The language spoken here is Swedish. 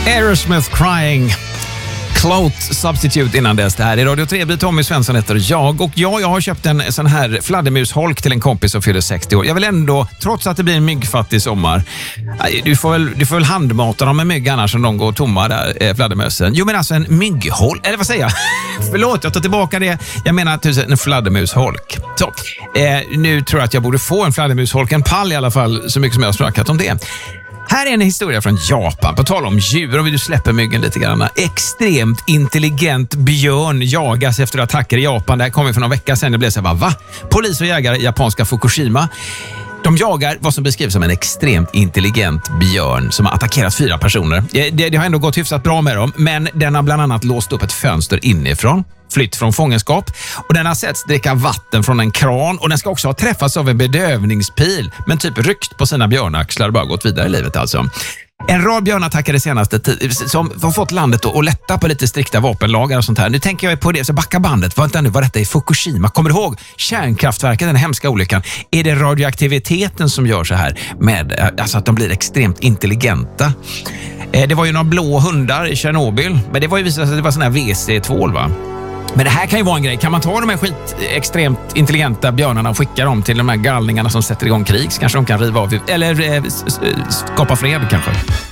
Aerosmith Crying. Clout Substitute innan dess. Det här är Radio 3. Tommy Svensson heter jag. Och jag har köpt en sån här fladdermusholk till en kompis som fyller 60 år. Jag vill ändå, trots att det blir en myggfattig sommar, du får väl handmata dem med mygg annars som de går tomma där, fladdermössen. Jo, men alltså en myggholk. Eller vad säger jag? Förlåt, jag tar tillbaka det. Jag menar en fladdermusholk. Så, nu tror jag att jag borde få en fladdermusholk. En pall i alla fall, så mycket som jag har snackat om det. Här är en historia från Japan. På tal om djur, om vi släpper myggen lite grann. Extremt intelligent björn jagas efter attacker i Japan. Det här kom för några veckor sedan. Det blev så här, va? Polis och jägare i japanska Fukushima. De jagar vad som beskrivs som en extremt intelligent björn som har attackerat 4 personer. Det har ändå gått hyfsat bra med dem, men den har bland annat låst upp ett fönster inifrån, flytt från fångenskap, och den har setts dricka vatten från en kran, och den ska också ha träffats av en bedövningspil, men typ ryckt på sina björnaxlar och bara gått vidare i livet alltså. En rad björnattacker det senaste tiden som har fått landet att lätta på lite strikta vapenlagar och sånt här. Nu tänker jag på det, så backa bandet. Vänta nu, vad detta är Fukushima. Kommer du ihåg kärnkraftverket, den hemska olyckan? Är det radioaktiviteten som gör så här med, alltså att de blir extremt intelligenta? Det var ju några blå hundar i Tjernobyl, men det var ju visat att det var sån här WC-tvål, va? Men det här kan ju vara en grej. Kan man ta de här extremt intelligenta björnarna och skicka dem till de här galningarna som sätter igång krig? Så kanske de kan riva av eller skapa fred kanske.